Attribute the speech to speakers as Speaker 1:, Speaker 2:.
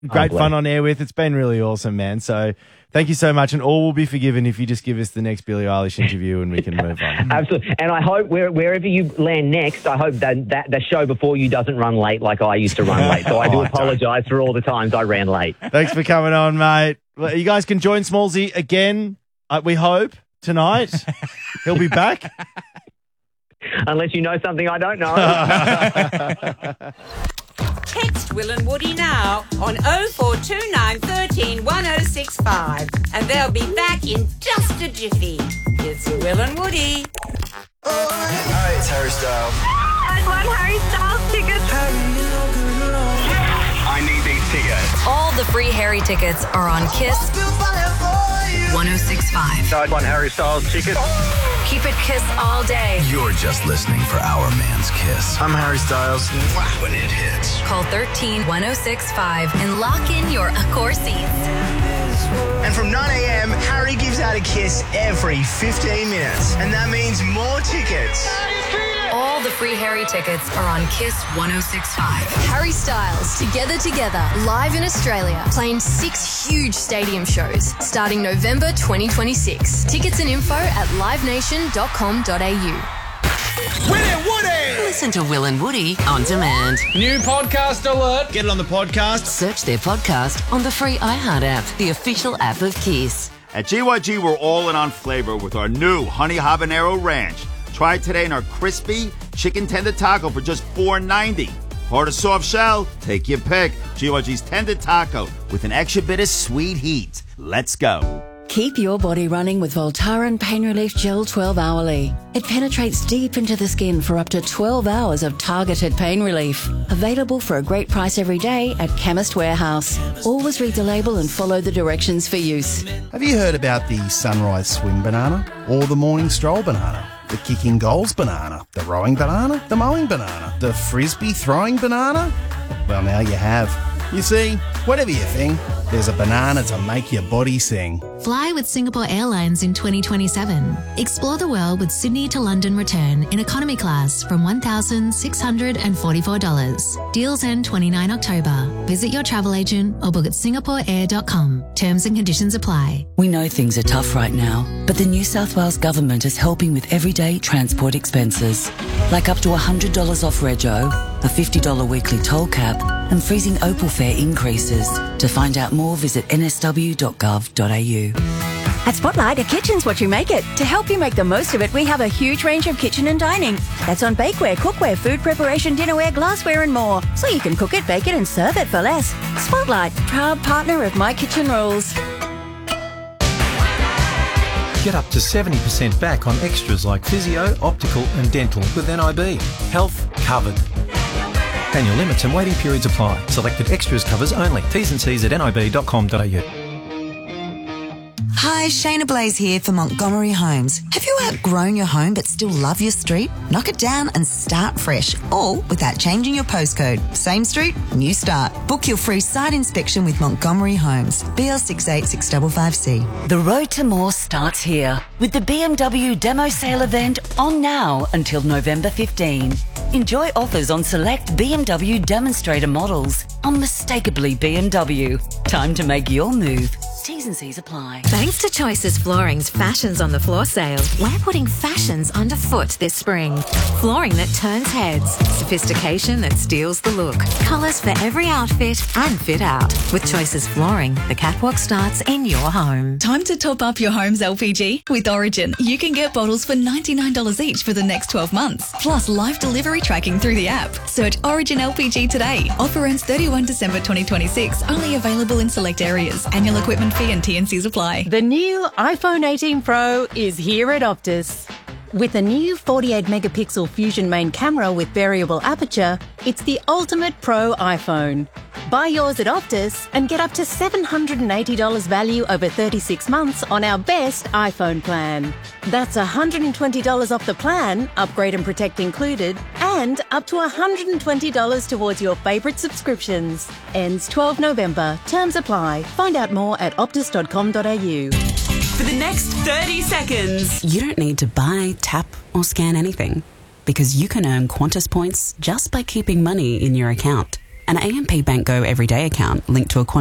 Speaker 1: great fun on air with. It's been really awesome, man. So thank you so much, and all will be forgiven if you just give us the next Billie Eilish interview and we can move on.
Speaker 2: Absolutely. And I hope wherever you land next, I hope that the show before you doesn't run late like I used to run late. So I do apologise for all the times I ran late.
Speaker 1: Thanks for coming on, mate. Well, you guys can join Smallsy again, we hope, tonight. He'll be back.
Speaker 2: Unless you know something I don't know.
Speaker 3: Text Will and Woody now on 0429 13 1065 and they'll be back in just a jiffy. It's Will and Woody.
Speaker 4: Hi, it's Harry Styles.
Speaker 5: I want Harry Styles tickets.
Speaker 4: I need these tickets.
Speaker 6: All the free Harry tickets are on Kiss 1065.
Speaker 4: I want Harry Styles tickets.
Speaker 6: Keep it Kiss all day.
Speaker 7: You're just listening for our man's Kiss. I'm Harry Styles. When it hits.
Speaker 6: Call 13-1065 and lock in your Accor seats.
Speaker 8: And from 9 a.m, Harry gives out a kiss every 15 minutes. And that means more tickets.
Speaker 6: All the free Harry tickets are on Kiss 1065.
Speaker 9: Harry Styles, Together, live in Australia, playing 6 huge stadium shows starting November 2026. Tickets and info at livenation.com.au.
Speaker 10: Will and Woody!
Speaker 11: Listen to Will and Woody on demand.
Speaker 10: New podcast alert.
Speaker 7: Get it on the podcast.
Speaker 11: Search their podcast on the free iHeart app, the official app of Kiss.
Speaker 12: At GYG, we're all in on flavor with our new Honey Habanero Ranch. Try it today in our crispy chicken tender taco for just $4.90. Hard or soft shell? Take your pick. GYG's tender taco with an extra bit of sweet heat. Let's go.
Speaker 13: Keep your body running with Voltaren Pain Relief Gel 12 hourly. It penetrates deep into the skin for up to 12 hours of targeted pain relief. Available for a great price every day at Chemist Warehouse. Always read the label and follow the directions for use.
Speaker 14: Have you heard about the sunrise swim banana or the morning stroll banana? The kicking goals banana, the rowing banana, the mowing banana, the frisbee throwing banana? Well, now you have. You see, whatever your thing, there's a banana to make your body sing.
Speaker 15: Fly with Singapore Airlines in 2027. Explore the world with Sydney to London return in economy class from $1,644. Deals end 29 October. Visit your travel agent or book at singaporeair.com. Terms and conditions apply.
Speaker 16: We know things are tough right now, but the New South Wales Government is helping with everyday transport expenses, like up to $100 off rego, a $50 weekly toll cap, and freezing Opal fare increases. To find out more, visit nsw.gov.au.
Speaker 17: At Spotlight, a kitchen's what you make it. To help you make the most of it, we have a huge range of kitchen and dining. That's on bakeware, cookware, food preparation, dinnerware, glassware and more. So you can cook it, bake it and serve it for less. Spotlight, proud partner of My Kitchen Rules.
Speaker 18: Get up to 70% back on extras like physio, optical and dental with NIB. Health covered. Annual limits and waiting periods apply. Selected extras covers only. T's and C's at nib.com.au.
Speaker 19: Hi, Shayna Blaze here for Montgomery Homes. Have you outgrown your home but still love your street? Knock it down and start fresh, all without changing your postcode. Same street, new start. Book your free site inspection with Montgomery Homes. BL68655C.
Speaker 16: The road to more starts here with the BMW demo sale event on now until November 15. Enjoy offers on select BMW demonstrator models. Unmistakably BMW. Time to make your move. T's and C's apply.
Speaker 15: Thanks to Choices Flooring's Fashions on the Floor sale, we're putting fashions underfoot this spring. Flooring that turns heads, sophistication that steals the look, colours for every outfit and fit out. With Choices Flooring, the catwalk starts in your home.
Speaker 20: Time to top up your home's LPG? With Origin, you can get bottles for $99 each for the next 12 months, plus live delivery tracking through the app. Search Origin LPG today. Offer ends 31 December 2026, only available in select areas. Annual equipment fee and T&Cs apply.
Speaker 17: The new iPhone 18 Pro is here at Optus. With a new 48 megapixel Fusion main camera with variable aperture, it's the ultimate pro iPhone. Buy yours at Optus and get up to $780 value over 36 months on our best iPhone plan. That's $120 off the plan, upgrade and protect included, and up to $120 towards your favourite subscriptions. Ends 12 November. Terms apply. Find out more at optus.com.au.
Speaker 21: For the next 30 seconds.
Speaker 11: You don't need to buy, tap or scan anything because you can earn Qantas points just by keeping money in your account.
Speaker 1: An AMP Bank Go everyday account linked to a